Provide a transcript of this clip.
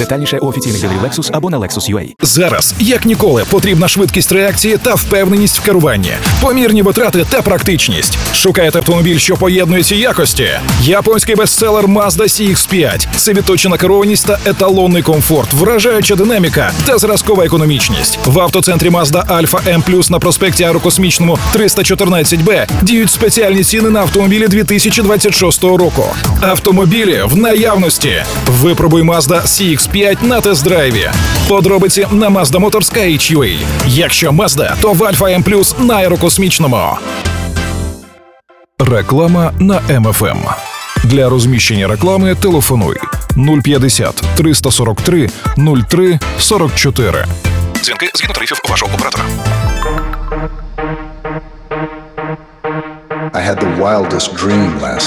Детальніше у офіційних дилерів Lexus або на Lexus.ua. Зараз, як ніколи, потрібна швидкість реакції та впевненість в керуванні, помірні витрати та практичність. Шукаєте автомобіль, що поєднує ці якості? Японський бестселер Mazda CX-5 – це відточена керованість та еталонний комфорт, вражаюча динаміка та зразкова економічність. В автоцентрі Mazda Alfa M+, на проспекті Аерокосмічному 314Б діють спеціальні ціни на автомобілі 2026 року. Автомобілі в наявності. Випробуй Mazda CX-5 на тест-драйві. Подробиці на mazdamotors.ua. Якщо Mazda, то в Alfa M+, на Аерокосмічному. Реклама на МФМ. Для розміщення реклами телефонуй 050 343 03 44. Дзвінки згідно тарифів вашого оператора. I had the wildest dream last